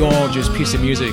gorgeous piece of music.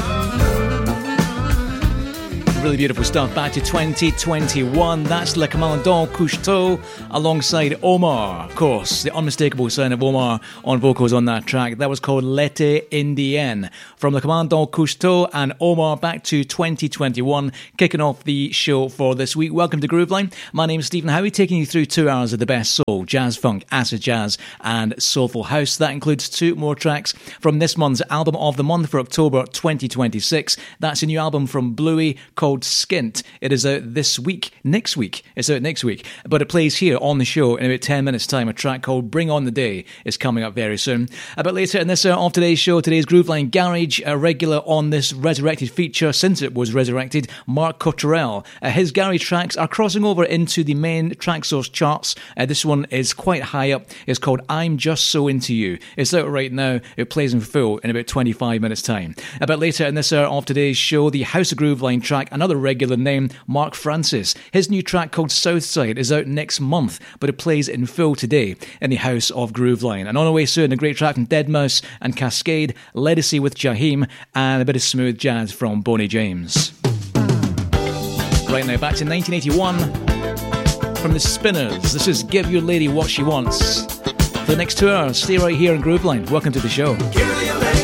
Really beautiful stuff. Back to 2021. That's Le Commandant Couche-Tôt alongside Omar. Of course, the unmistakable sound of Omar on vocals on that track. That was called L'été Indien. From Le Commandant Couche-Tôt and Omar, back to 2021. Kicking off the show for this week. Welcome to Grooveline. My name is Stephen Howie, taking you through 2 hours of the best soul, jazz, funk, acid jazz and soulful house. That includes 2 more tracks from this month's album of the month for October 2026. That's a new album from Bluey called Skint. It is out this week. Next week. It's out next week. But it plays here on the show in about 10 minutes' time. A track called Bring On The Day is coming up very soon. A bit later in this hour of today's show, today's Grooveline Garage, a regular on this resurrected feature since it was resurrected, Mark Cottrell. His garage tracks are crossing over into the main Traxsource charts. This one is quite high up. It's called I'm Just So Into You. It's out right now. It plays in full in about 25 minutes' time. A bit later in this hour of today's show, the House of Grooveline track, another regular name, Mark Francis. His new track called Southside is out next month, but it plays in full today in the House of Grooveline. And on the way soon, a great track from Deadmau5 and Cascade, Legacy with Jaheim, and a bit of smooth jazz from Boney James. Right now, back to 1981 from the Spinners. This is Give Your Lady What She Wants. For the next 2 hours, stay right here in Grooveline. Welcome to the show. Give your lady